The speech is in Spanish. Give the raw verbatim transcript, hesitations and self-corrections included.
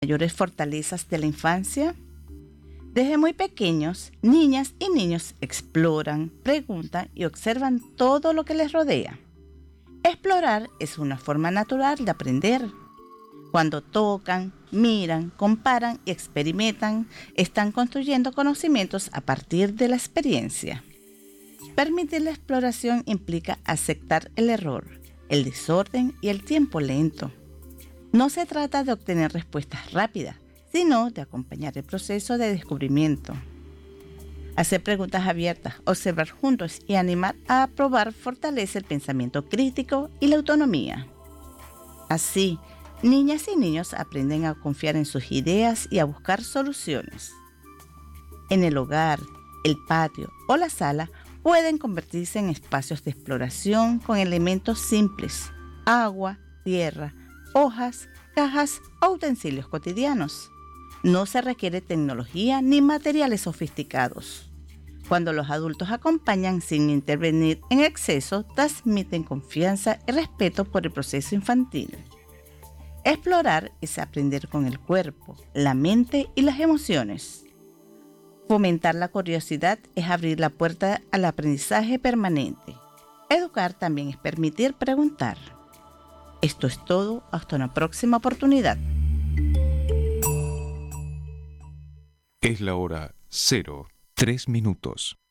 mayores fortalezas de la infancia? Desde muy pequeños, niñas y niños exploran, preguntan y observan todo lo que les rodea. Explorar es una forma natural de aprender. Cuando tocan, miran, comparan y experimentan, están construyendo conocimientos a partir de la experiencia. Permitir la exploración implica aceptar el error, el desorden y el tiempo lento. No se trata de obtener respuestas rápidas, sino de acompañar el proceso de descubrimiento. Hacer preguntas abiertas, observar juntos y animar a probar fortalece el pensamiento crítico y la autonomía. Así, niñas y niños aprenden a confiar en sus ideas y a buscar soluciones. En el hogar, el patio o la sala pueden convertirse en espacios de exploración con elementos simples: agua, tierra, hojas, cajas o utensilios cotidianos. No se requiere tecnología ni materiales sofisticados. Cuando los adultos acompañan sin intervenir en exceso, transmiten confianza y respeto por el proceso infantil. Explorar es aprender con el cuerpo, la mente y las emociones. Fomentar la curiosidad es abrir la puerta al aprendizaje permanente. Educar también es permitir preguntar. Esto es todo, hasta una próxima oportunidad. Es la hora cero, tres minutos.